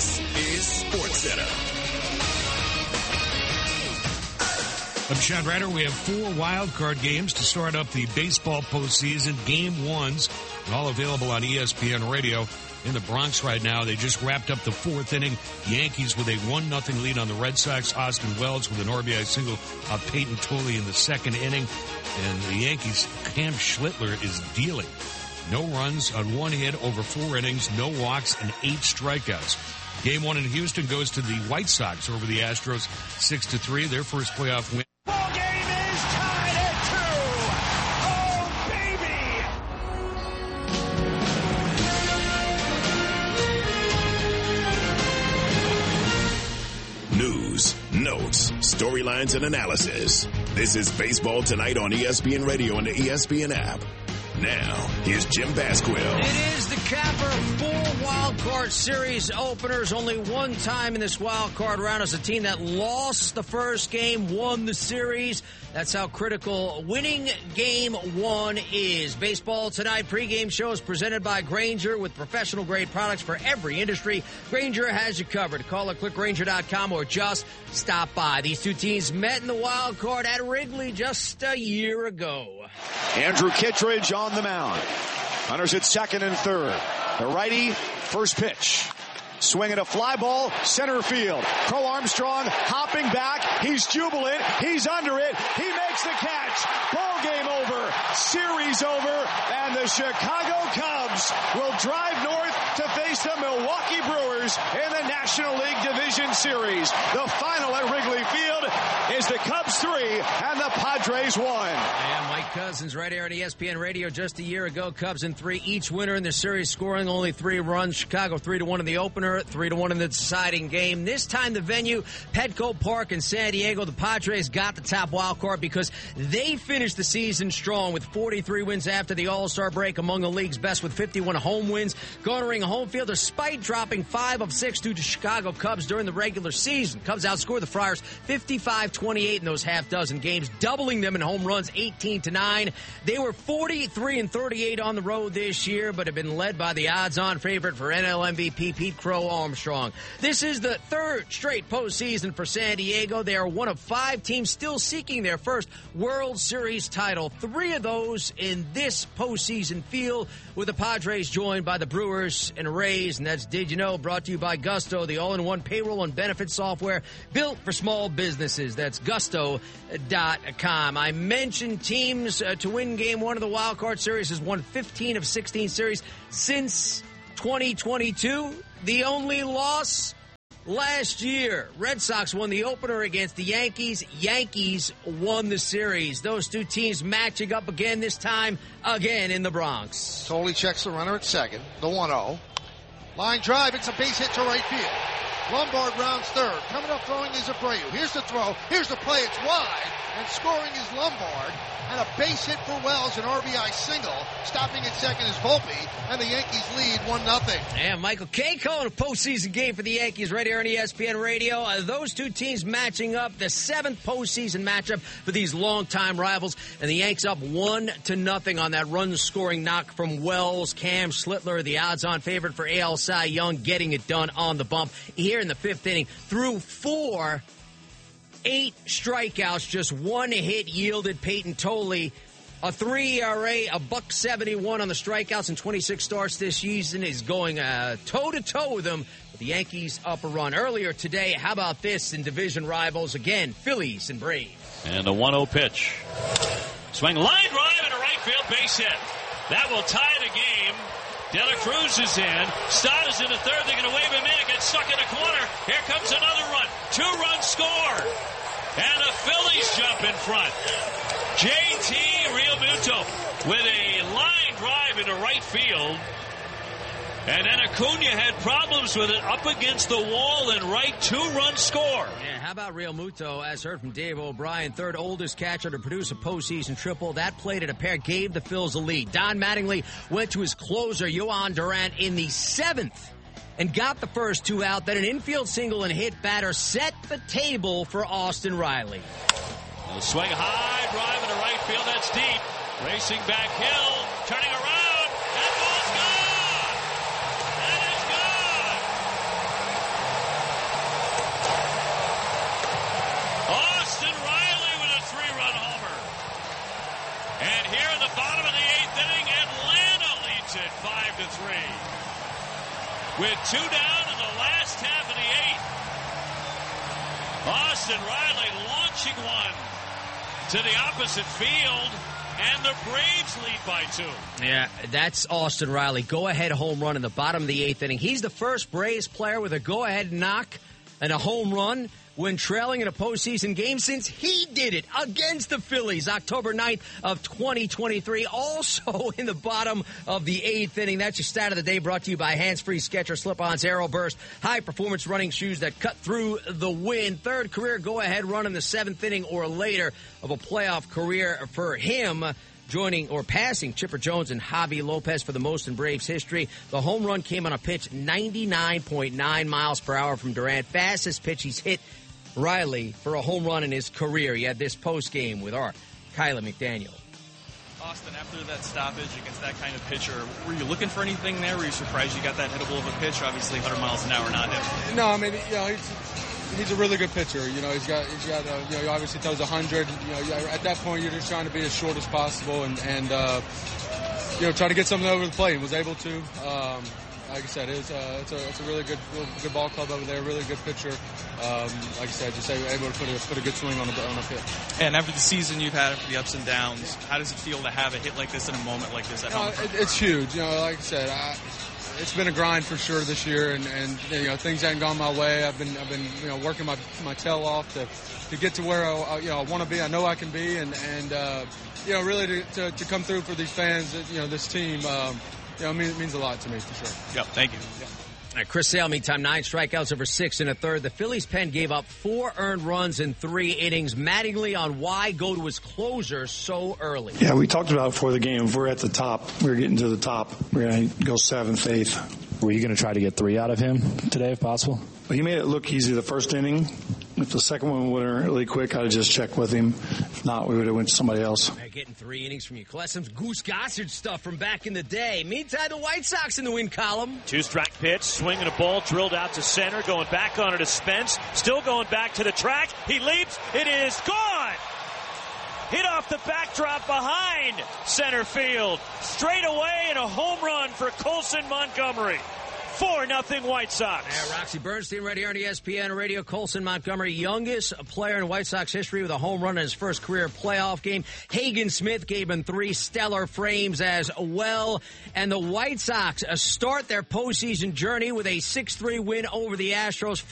This is SportsCenter. I'm Chad Ryder. We have 4 wild card games to start up the baseball postseason. Game ones, all available on ESPN Radio. In the Bronx right now, they just wrapped up the 4th inning. Yankees with a 1-0 lead on the Red Sox. Austin Wells with an RBI single of Peyton Tolle in the 2nd inning. And the Yankees, Cam Schlittler is dealing. No runs on 1 hit over 4 innings, no walks, and 8 strikeouts. Game 1 in Houston goes to the White Sox over the Astros 6-3, their first playoff win. Ball game is tied at 2. Oh, baby! News, notes, storylines, and analysis. This is Baseball Tonight on ESPN Radio and the ESPN app. Now, here's Jim Basquill. It is the capper of 4 wild card series openers. Only one time in this wild card round as a team that lost the first game won the series. That's how critical winning game 1 is. Baseball Tonight pregame show is presented by Grainger with professional grade products for every industry. Grainger has you covered. Call or click Grainger.com or just stop by. These two teams met in the wild card at Wrigley just a year ago. Andrew Kittredge on the mound. Runners at second and third. The righty, first pitch. Swinging a fly ball, center field. Crow Armstrong hopping back. He's jubilant. He's under it. He makes the catch. Ball game over. Series over. And the Chicago Cubs will drive north to face the Milwaukee Brewers in the National League Division Series. The final at Wrigley Field is the Cubs 3 and the Padres 1. And Mike Cousins right here on ESPN Radio just a year ago. Cubs in 3, each winner in the series scoring only 3 runs. Chicago 3-1 in the opener, 3-1 in the deciding game. This time the venue, Petco Park in San Diego. The Padres got the top wild card because they finished the season strong with 43 wins after the All-Star break, among the league's best with 51 home wins, garnering a home field despite dropping 5 of 6 to the Chicago Cubs during the regular season. Cubs outscored the Friars 55-28 in those half-dozen games, doubling them in home runs 18-9. They were 43-38 on the road this year, but have been led by the odds-on favorite for NL MVP Pete Crow Armstrong. This is the 3rd straight postseason for San Diego. They are one of 5 teams still seeking their first World Series title. 3 of those in this postseason field, with the Padres joined by the Brewers and Rays. And that's Did You Know? Brought to you by Gusto, the all-in-one payroll and benefit software built for small businesses. That's Gusto.com. I mentioned teams to win Game 1 of the Wild Card Series has won 15 of 16 series since 2022. The only loss last year. Red Sox won the opener against the Yankees. Yankees won the series. Those two teams matching up again, this time again in the Bronx. Tolle checks the runner at second, the 1-0. Line drive, it's a base hit to right field. Lombard rounds third. Coming up throwing is Abreu. Here's the throw. Here's the play. It's wide. And scoring is Lombard. And a base hit for Wells, an RBI single. Stopping at second is Volpe. And the Yankees lead 1-0. And Michael Kay calling a postseason game for the Yankees right here on ESPN Radio. Those two teams matching up, the 7th postseason matchup for these longtime rivals. And the Yanks up 1-0 on that run-scoring knock from Wells. Cam Schlittler, the odds-on favorite for AL Cy Young, getting it done on the bump. Here in the 5th inning, through 4, 8 strikeouts, just 1 hit yielded Peyton Tolle. A 3 ERA, a $1.71 on the strikeouts and 26 starts this season. Is going toe-to-toe with them. The Yankees up a run. Earlier today, how about this in division rivals? Again, Phillies and Braves. And a 1-0 pitch. Swing, line drive, and a right field base hit. That will tie the game. De La Cruz is in. Stott is in the 3rd. They're going to wave him in. It gets stuck in a corner. Here comes another run. 2-run score. And the Phillies jump in front. JT Realmuto with a line drive into right field. And then Acuna had problems with it up against the wall and right. 2-run score. Yeah, how about Realmuto, as heard from Dave O'Brien, 3rd oldest catcher to produce a postseason triple. That played at a pair gave the Phils the lead. Don Mattingly went to his closer, Yohan Duran, in the 7th and got the first 2 out. Then an infield single and hit batter set the table for Austin Riley. A swing high, drive into right field. That's deep. Racing back Hill, turning around. That ball's gone. That is gone. with 2 down in the last half of the 8th. Austin Riley launching one to the opposite field, and the Braves lead by 2. Yeah, that's Austin Riley. Go-ahead home run in the bottom of the 8th inning. He's the first Braves player with a go-ahead knock and a home run when trailing in a postseason game since he did it against the Phillies October 9th of 2023. Also in the bottom of the 8th inning. That's your stat of the day, brought to you by Hands-Free Skechers Slip-Ons Aero Burst, high-performance running shoes that cut through the wind. Third career go-ahead run in the 7th inning or later of a playoff career for him, joining or passing Chipper Jones and Javi Lopez for the most in Braves history. The home run came on a pitch 99.9 miles per hour from Durant. Fastest pitch he's hit Riley for a home run in his career. He had this post game with our Kyla McDaniel. Austin, after that stoppage against that kind of pitcher, were you looking for anything there? Were you surprised you got that hittable of a pitch? Obviously, 100 miles an hour, not him. No, I mean, he's a really good pitcher. He's got he obviously throws 100. At that point, you're just trying to be as short as possible and try to get something over the plate. And was able to. Like I said, it's a really good ball club over there. Really good pitcher. Like I said, just able to put a good swing on a pitch. And after the season you've had, after the ups and downs, how does it feel to have a hit like this in a moment like this at home? It's huge. Like I said, it's been a grind for sure this year, and things haven't gone my way. I've been working my tail off to get to where I want to be. I know I can be, and really to come through for these fans. This team. It means a lot to me, for sure. Yep, thank you. Yep. All right, Chris Sale, meantime, 9 strikeouts over 6 1/3. The Phillies' pen gave up 4 earned runs in 3 innings. Mattingly on why go to his closer so early. Yeah, we talked about it before the game. If we're at the top, we're getting to the top. We're going to go 7th, 8th. Were you going to try to get 3 out of him today if possible? Well, he made it look easy the first inning. If the second one went really quick, I'd have just checked with him. If not, we would have went to somebody else. They're getting 3 innings from you. Collect some Goose Gossage stuff from back in the day. Meantime, the White Sox in the win column. 2-strike pitch, swinging a ball, drilled out to center, going back on it to Spence, still going back to the track. He leaps. It is gone. Hit off the backdrop behind center field. Straight away and a home run for Colson Montgomery. 4-0 White Sox. Yeah, Roxy Bernstein right here on ESPN Radio. Colson Montgomery, youngest player in White Sox history with a home run in his first career playoff game. Hagen Smith gave him 3 stellar frames as well. And the White Sox start their postseason journey with a 6-3 win over the Astros.